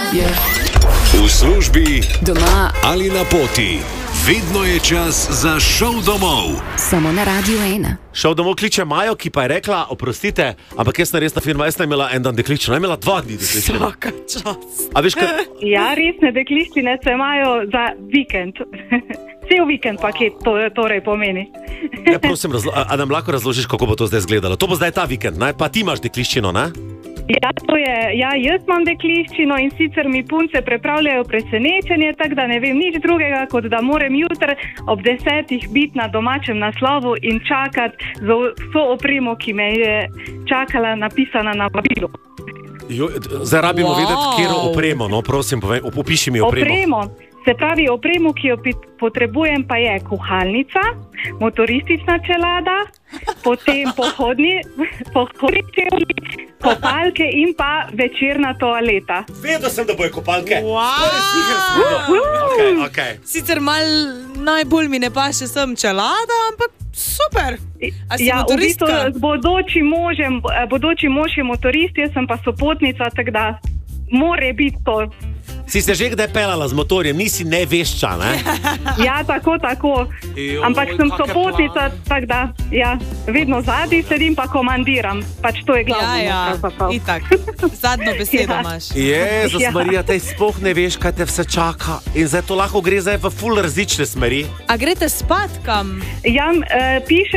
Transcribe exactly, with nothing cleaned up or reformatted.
Yeah. V službi, Doma ali na poti, vedno je čas za šov domov. samo na Radiu ena. Šel domov kliče Majo, ki pa je rekla, oprostite, ampak jaz sem resna firma, jaz sem imela en dan dekličino, imela dva dni dekličino. Vsaka čas. A veš, kaj? Ja, resne dekliščine se imajo za vikend. Cel vikend paket to torej pomeni. Ja, prosim, razlo- a, a nam lahko razložiš, kako bo to zdaj izgledalo? To bo zdaj ta vikend, ne? Pa ti imaš dekliščino, ne? Ja, to je, ja, jaz imam dekliščino in sicer mi punce pripravljajo presenečenje, tako da ne vem nič drugega, kot da moram jutri ob desetih biti na domačem naslovu in čakati za vso opremo, ki me je čakala napisana na vabilu. Jo, zdaj rabimo Wow. vedeti, kjero opremo, no, prosim, povej, op- opiši mi opremo. Opremo, se pravi opremo, ki jo pi- potrebujem, pa je kuhalnica, motoristična čelada, potem pohodni, pohodni čevlji, kopalke in pa večerna toaleta. Vedel sem, da bojo kopalke. Wow. Okay, okay. Sicer mal najbolj mi ne paše sem čelada, ampak super. A si Ja, v bistvu motoristka? z bodočim možem, eh, bodoči mož je motorist, jaz sem pa sopotnica, tako da more biti to. Si se že kdaj pelala z motorjem, nisi nevešča, ne? Ja, tako, tako. Joj, Ampak sem kake sopotnica, tako da, ja, vedno zadnji sedim pa komandiram. Pač to je glavno. Ja, ja, pravzaprav. itak. Zadnjo besedo Ja. imaš. Jezus, Ja. Marija, tej sploh ne veš, kaj te vse čaka. In zdaj to lahko gre zdaj v ful različne smeri. A greste spat kam? Ja, eh, piše